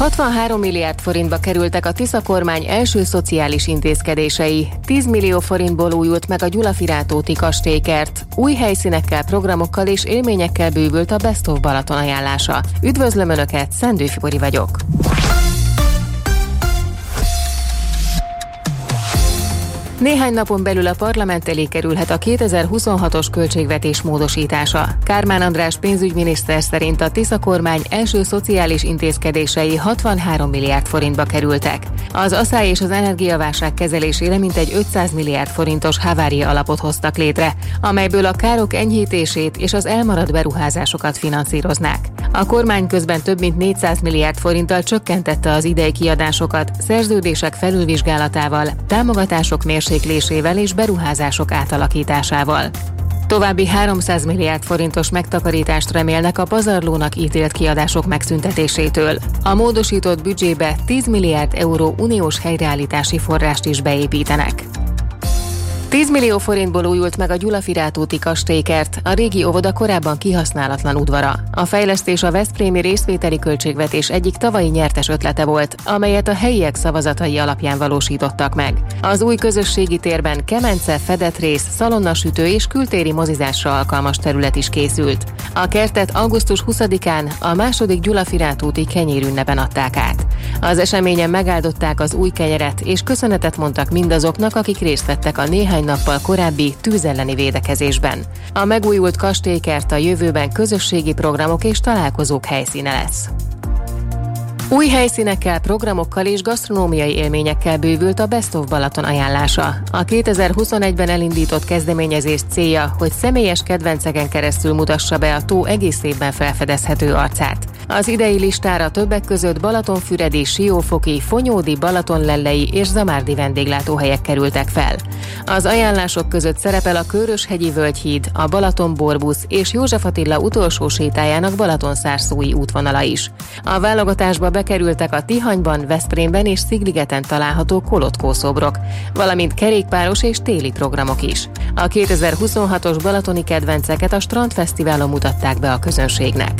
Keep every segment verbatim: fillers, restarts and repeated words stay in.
hatvanhárom milliárd forintba kerültek a Tisza kormány első szociális intézkedései. tíz millió forintból újult meg a Gyulafirátóti kastélykert. Új helyszínekkel, programokkal és élményekkel bővült a Best of Balaton ajánlása. Üdvözlöm Önöket, Szendő Fibori vagyok. Néhány napon belül a parlament elé kerülhet a kétezer-huszonhatos költségvetés módosítása. Kármán András pénzügyminiszter szerint a Tisza kormány első szociális intézkedései hatvanhárom milliárd forintba kerültek. Az asszály és az energiaválság kezelésére mintegy ötszáz milliárd forintos havária alapot hoztak létre, amelyből a károk enyhítését és az elmaradt beruházásokat finanszíroznák. A kormány közben több mint négyszáz milliárd forinttal csökkentette az idei kiadásokat szerződések felülvizsgálatával, támogatások mérséklésével és beruházások átalakításával. További háromszáz milliárd forintos megtakarítást remélnek a pazarlónak ítélt kiadások megszüntetésétől. A módosított büdzsébe tíz milliárd euró uniós helyreállítási forrást is beépítenek. tíz millió forintból újult meg a Gyulafirátóti kastélykert, a régi óvoda korábban kihasználatlan udvara. A fejlesztés a veszprémi részvételi költségvetés egyik tavalyi nyertes ötlete volt, amelyet a helyiek szavazatai alapján valósítottak meg. Az új közösségi térben kemence, fedett rész, szalonnasütő és kültéri mozizásra alkalmas terület is készült. A kertet augusztus huszadikán a második Gyulafirátóti kenyérünnepen adták át. Az eseményen megáldották az új kenyeret és köszönetet mondtak mindazoknak, akik részt vettek a néhány nappal korábbi tűz elleni védekezésben. A megújult kastélykert a jövőben közösségi programok és találkozók helyszíne lesz. Új helyszínekkel, programokkal és gasztronómiai élményekkel bővült a Best of Balaton ajánlása. A kétezer-huszonegyben elindított kezdeményezés célja, hogy személyes kedvenceken keresztül mutassa be a tó egész évben felfedezhető arcát. Az idei listára többek között Balatonfüredi, Siófoki, Fonyódi, Balatonlellei és Zamárdi vendéglátóhelyek kerültek fel. Az ajánlások között szerepel a Köröshegyi Völgyhíd, a Balaton-Borbusz és József Attila utolsó sétájának Balatonszárszói útvonala is. A válogatásba bekerültek a Tihanyban, Veszprémben és Szigligeten található kolotkószobrok, valamint kerékpáros és téli programok is. A kétezer-huszonhatos balatoni kedvenceket a Strandfesztiválon mutatták be a közönségnek.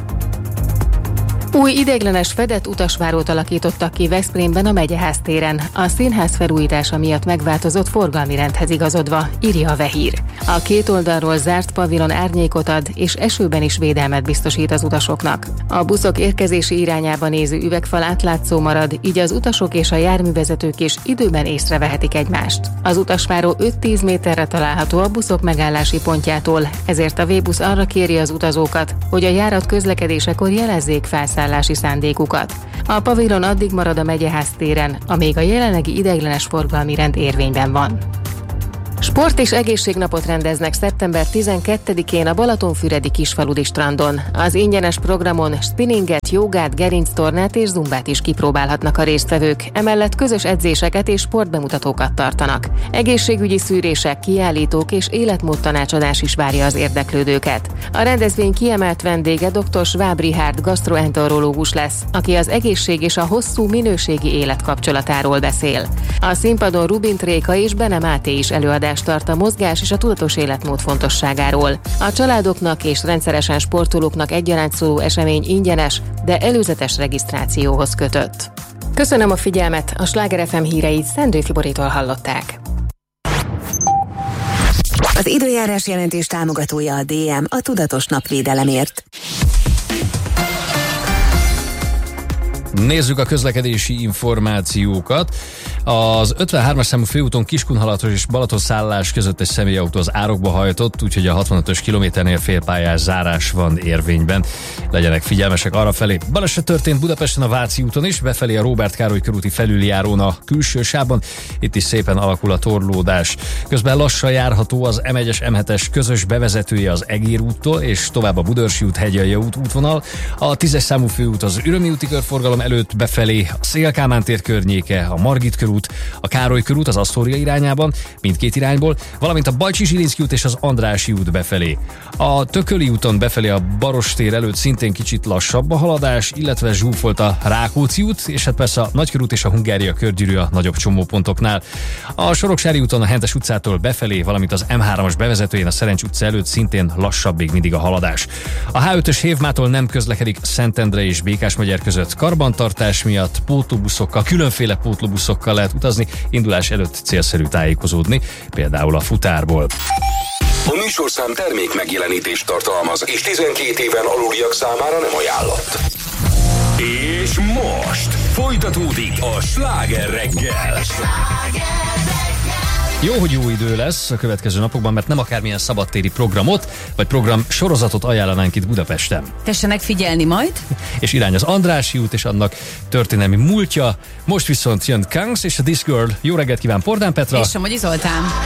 Új ideiglenes fedett utasvárót alakítottak ki Veszprémben a Megyeház téren. A színház felújítása miatt megváltozott forgalmi rendhez igazodva, írja a Vehír. A két oldalról zárt pavilon árnyékot ad, és esőben is védelmet biztosít az utasoknak. A buszok érkezési irányába néző üvegfal átlátszó marad, így az utasok és a járművezetők is időben észrevehetik egymást. Az utasváró öt-tíz méterre található a buszok megállási pontjától, ezért a V-busz arra kéri az utazókat, hogy a járat közlekedésekor jelezzék felszállási szándékukat. A pavilon addig marad a Megyeház téren, amíg a jelenlegi ideiglenes forgalmi rend érvényben van. Sport és egészségnapot rendeznek szeptember tizenkettedikén a Balatonfüredi Kisfaludi strandon. Az ingyenes programon spinninget, jogát, gerinctornát és zumbát is kipróbálhatnak a résztvevők, emellett közös edzéseket és sportbemutatókat tartanak. Egészségügyi szűrések, kiállítók és életmódtanácsadás is várja az érdeklődőket. A rendezvény kiemelt vendége dr. Schwab Richard gastroenterológus lesz, aki az egészség és a hosszú minőségi élet kapcsolatáról beszél. A színpadon Rubint Réka és Bene Máté is előadás tart a mozgás és a tudatos életmód fontosságáról. A családoknak és rendszeresen sportolóknak egyaránt szóló esemény ingyenes, de előzetes regisztrációhoz kötött. Köszönöm a figyelmet, a Sláger ef em híreit Szendő Fiboritól hallották. Az időjárás jelentés támogatója a dé em, a tudatos napvédelemért. Nézzük a közlekedési információkat. Az ötvenhármas számú főúton Kiskunhalatos és Balatonszállás között egy személyautó az árokba hajtott, úgyhogy a hatvanötös kilométernél félpályás zárás van érvényben. Legyenek figyelmesek arrafelé. Baleset történt Budapesten a Váci úton is, befelé a Róbert Károly körúti felüljárón a külső sávban. Itt is szépen alakul a torlódás. Közben lassan járható az em egyes em hetes közös bevezetője az Egér úttól, és tovább a Budörsi út, Hegyalja út útvonal. A tízes számú főút az Ürömi úti körforgalom előtt befelé, a Széll-Kálmán tér környéke, a Margit körút, a Károly körút az Asztória irányában, mindkét irányból, valamint a Bajcsy-Zsilinszky út és az Andrássy út befelé. A Tököli úton befelé a Barostér előtt szintén kicsit lassabb a haladás, illetve zsúfolt a Rákóczi út, és hát persze a Nagykörút és a Hungária körgyűrű a nagyobb csomópontoknál. A Soroksári úton a Hentes utcától befelé, valamint az em hármas bevezetőjén a Szerencs utca előtt szintén lassabb még mindig a haladás. A há ötös Hévmától nem közlekedik Szentendre és Békásmegyer között karban, karbantartás miatt pótlóbuszokkal, különféle pótlóbuszokkal lehet utazni, indulás előtt célszerű tájékozódni, például a futárból. A műsorszám termék megjelenítést tartalmaz, és tizenkét éven aluliak számára nem ajánlott. És most folytatódik a Sláger reggel. Jó, hogy jó idő lesz a következő napokban, mert nem akármilyen szabadtéri programot, vagy program sorozatot ajánlanánk itt Budapesten. Tessenek figyelni majd. És irány az Andrássy út és annak történelmi múltja. Most viszont jön Kangs és a This Girl. Jó reggelt kíván Pordán Petra. És Somogyi Zoltán.